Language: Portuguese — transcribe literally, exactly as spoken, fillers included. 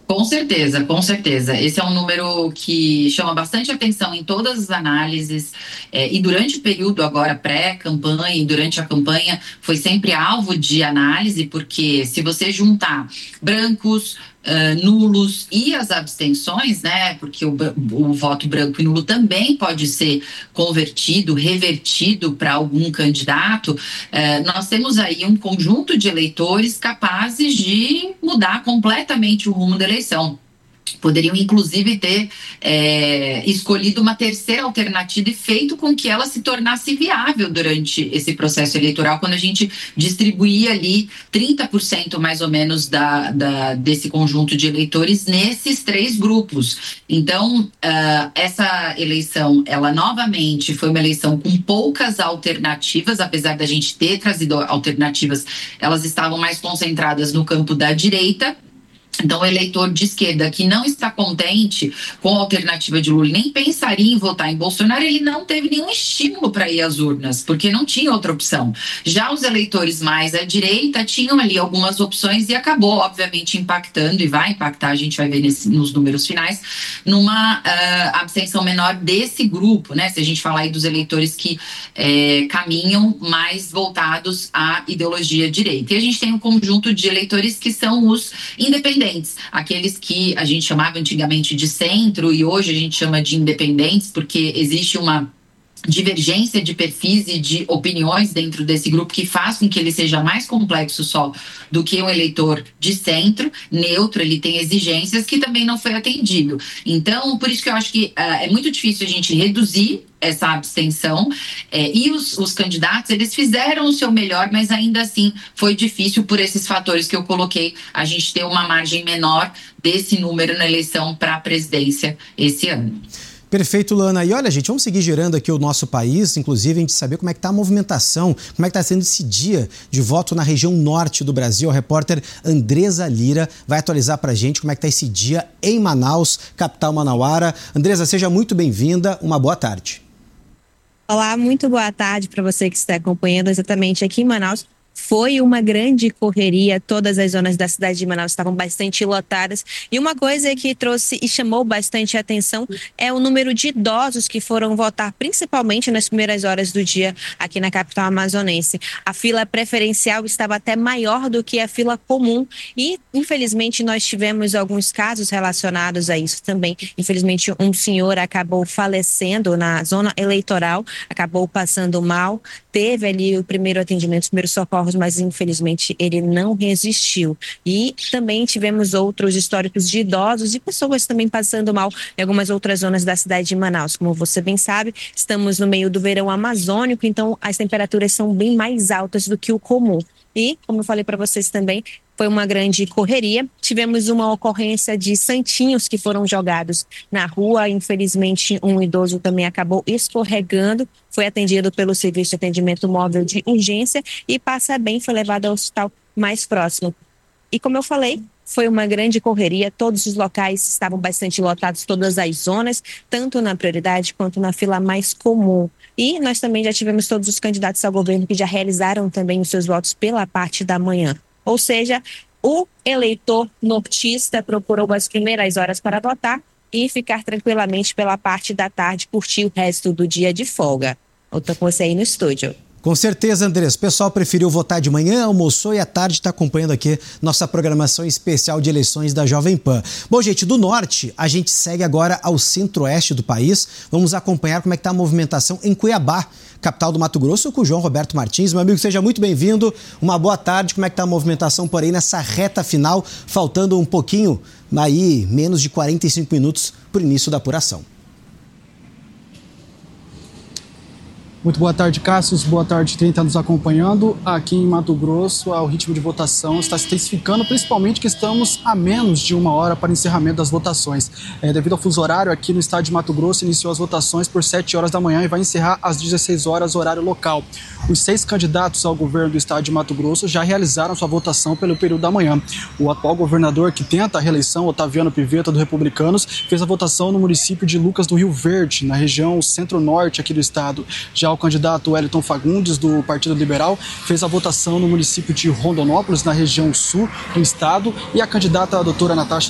Com certeza, com certeza. Esse é um número que chama bastante atenção em todas as análises, é, e durante o período agora pré-campanha e durante a campanha foi sempre alvo de análise, porque se você juntar brancos, Uh, nulos e as abstenções, né, porque o, o voto branco e nulo também pode ser convertido, revertido para algum candidato, uh, nós temos aí um conjunto de eleitores capazes de mudar completamente o rumo da eleição. Poderiam, inclusive, ter é, escolhido uma terceira alternativa e feito com que ela se tornasse viável durante esse processo eleitoral, quando a gente distribuía ali trinta por cento mais ou menos da, da, desse conjunto de eleitores nesses três grupos. Então, uh, essa eleição, ela novamente foi uma eleição com poucas alternativas, apesar da gente ter trazido alternativas, elas estavam mais concentradas no campo da direita. Então, o eleitor de esquerda que não está contente com a alternativa de Lula, nem pensaria em votar em Bolsonaro, ele não teve nenhum estímulo para ir às urnas, porque não tinha outra opção. Já os eleitores mais à direita tinham ali algumas opções e acabou, obviamente, impactando, e vai impactar, a gente vai ver nesse, nos números finais, numa uh, abstenção menor desse grupo, né? Se a gente falar aí dos eleitores que eh, caminham mais voltados à ideologia direita. E a gente tem um conjunto de eleitores que são os independentes, aqueles que a gente chamava antigamente de centro e hoje a gente chama de independentes, porque existe uma divergência de perfis e de opiniões dentro desse grupo que faz com que ele seja mais complexo só do que um eleitor de centro, neutro, ele tem exigências que também não foi atendido. Então, por isso que eu acho que uh, é muito difícil a gente reduzir essa abstenção, é, e os, os candidatos, eles fizeram o seu melhor, mas ainda assim foi difícil por esses fatores que eu coloquei, a gente ter uma margem menor desse número na eleição para a presidência esse ano. Perfeito, Lana. E olha, gente, vamos seguir girando aqui o nosso país, inclusive a gente saber como é que está a movimentação, como é que está sendo esse dia de voto na região norte do Brasil. A repórter Andresa Lira vai atualizar para a gente como é que está esse dia em Manaus, capital manauara. Andresa, seja muito bem-vinda, uma boa tarde. Olá, muito boa tarde para você que está acompanhando exatamente aqui em Manaus. Foi uma grande correria, todas as zonas da cidade de Manaus estavam bastante lotadas. E uma coisa que trouxe e chamou bastante atenção é o número de idosos que foram votar, principalmente nas primeiras horas do dia aqui na capital amazonense. A fila preferencial estava até maior do que a fila comum e, infelizmente, nós tivemos alguns casos relacionados a isso também. Infelizmente, um senhor acabou falecendo na zona eleitoral, acabou passando mal, teve ali o primeiro atendimento, os primeiros socorros, mas infelizmente ele não resistiu. E também tivemos outros históricos de idosos e pessoas também passando mal em algumas outras zonas da cidade de Manaus. Como você bem sabe, estamos no meio do verão amazônico, então as temperaturas são bem mais altas do que o comum. E, como eu falei para vocês também, foi uma grande correria. Tivemos uma ocorrência de santinhos que foram jogados na rua. Infelizmente, um idoso também acabou escorregando. Foi atendido pelo Serviço de Atendimento Móvel de Urgência e passa bem, foi levado ao hospital mais próximo. E como eu falei, foi uma grande correria. Todos os locais estavam bastante lotados, todas as zonas, tanto na prioridade quanto na fila mais comum. E nós também já tivemos todos os candidatos ao governo que já realizaram também os seus votos pela parte da manhã. Ou seja, o eleitor nortista procurou as primeiras horas para votar e ficar tranquilamente pela parte da tarde, curtir o resto do dia de folga. Eu tô com você aí no estúdio. Com certeza, Andrés. O pessoal preferiu votar de manhã, almoçou e à tarde está acompanhando aqui nossa programação especial de eleições da Jovem Pan. Bom, gente, do norte, a gente segue agora ao centro-oeste do país. Vamos acompanhar como é que está a movimentação em Cuiabá, capital do Mato Grosso, com o João Roberto Martins. Meu amigo, seja muito bem-vindo. Uma boa tarde. Como é que está a movimentação por aí nessa reta final, faltando um pouquinho, aí menos de quarenta e cinco minutos para o início da apuração? Muito boa tarde, Cássio. Boa tarde, quem está nos acompanhando. Aqui em Mato Grosso, o ritmo de votação está se intensificando, principalmente que estamos a menos de uma hora para o encerramento das votações. É, devido ao fuso horário, aqui no estado de Mato Grosso, iniciou as votações por sete horas da manhã e vai encerrar às dezesseis horas, horário local. Os seis candidatos ao governo do estado de Mato Grosso já realizaram sua votação pelo período da manhã. O atual governador que tenta a reeleição, Otaviano Pivetta, do Republicanos, fez a votação no município de Lucas do Rio Verde, na região centro-norte aqui do estado. Já o candidato Wellington Fagundes, do Partido Liberal, fez a votação no município de Rondonópolis, na região sul do estado, e a candidata a doutora Natasha